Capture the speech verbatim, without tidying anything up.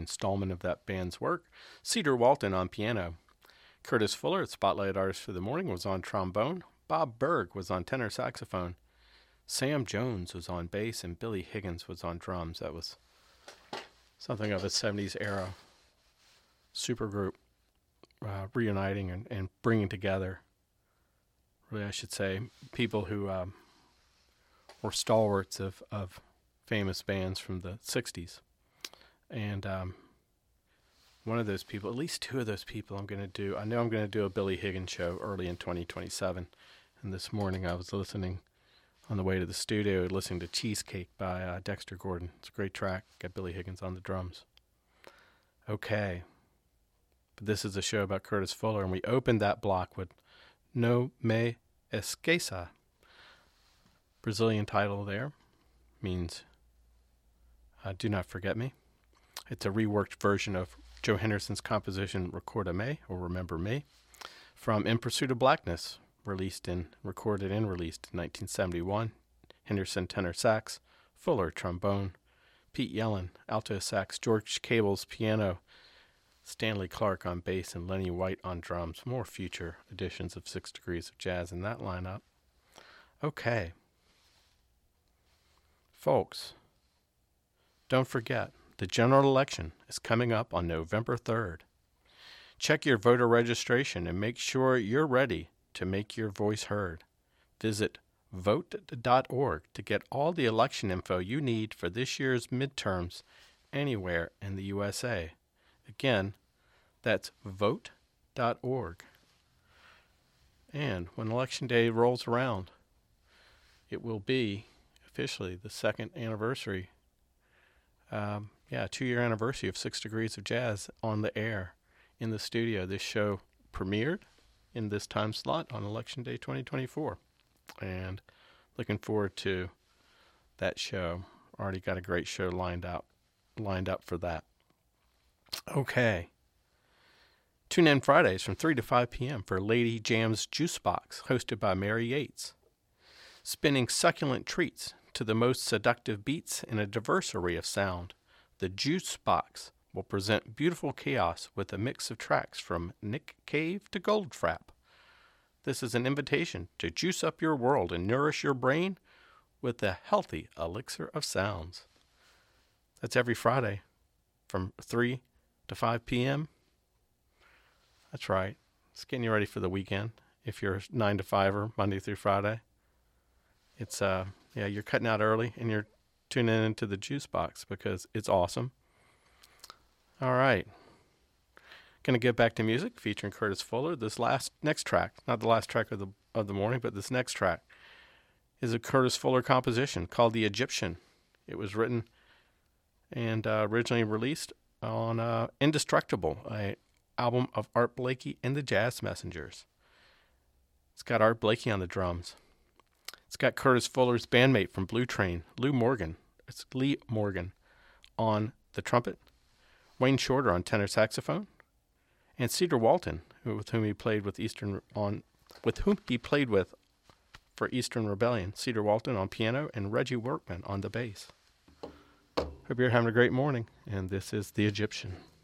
installment of that band's work. Cedar Walton on piano. Curtis Fuller, Spotlight Artist for the Morning, was on trombone. Bob Berg was on tenor saxophone. Sam Jones was on bass, and Billy Higgins was on drums. That was something of a seventies era supergroup uh, reuniting and, and bringing together, really I should say, people who um, were stalwarts of, of famous bands from the sixties. And um, one of those people, at least two of those people I'm going to do, I know I'm going to do a Billy Higgins show early in twenty twenty-seven. And this morning I was listening on the way to the studio, listening to Cheesecake by uh, Dexter Gordon. It's a great track. Got Billy Higgins on the drums. Okay. But this is a show about Curtis Fuller, and we opened that block with No Me Esqueça. Brazilian title there. Means uh, Do Not Forget Me. It's a reworked version of Joe Henderson's composition Recorda Me, or Remember Me, from In Pursuit of Blackness, released and recorded and released in nineteen seventy-one. Henderson tenor sax, Fuller trombone, Pete Yellen alto sax, George Cable's piano, Stanley Clark on bass, and Lenny White on drums. More future editions of Six Degrees of Jazz in that lineup. Okay. Folks, don't forget, the general election is coming up on November third. Check your voter registration and make sure you're ready to make your voice heard. Visit vote dot org to get all the election info you need for this year's midterms anywhere in the U S A. Again, that's vote dot org. And when Election Day rolls around, it will be officially the second anniversary, um, yeah, two-year anniversary of Six Degrees of Jazz on the air in the studio. This show premiered in this time slot on Election Day twenty twenty-four. And looking forward to that show. Already got a great show lined out, lined up for that. Okay. Tune in Fridays from three to five p.m. for Lady Jam's Juice Box, hosted by Mary Yates. Spinning succulent treats to the most seductive beats in a diverse array of sound, the Juice Box will present beautiful chaos with a mix of tracks from Nick Cave to Goldfrapp. This is an invitation to juice up your world and nourish your brain with the healthy elixir of sounds. That's every Friday from three to five p.m. That's right. It's getting you ready for the weekend. If you're nine to five-er, Monday through Friday, it's, uh, yeah, you're cutting out early and you're tuning into the Juice Box because it's awesome. All right. Going to get back to music featuring Curtis Fuller. This last, next track, not the last track of the of the morning, but this next track is a Curtis Fuller composition called The Egyptian. It was written and uh, originally released on uh, Indestructible, a album of Art Blakey and the Jazz Messengers. It's got Art Blakey on the drums. It's got Curtis Fuller's bandmate from Blue Train, Lou Morgan. It's Lee Morgan on the trumpet, Wayne Shorter on tenor saxophone, and Cedar Walton, who, with whom he played with Eastern on, with whom he played with for Eastern Rebellion. Cedar Walton on piano and Reggie Workman on the bass. Hope you're having a great morning, and this is The Egyptian.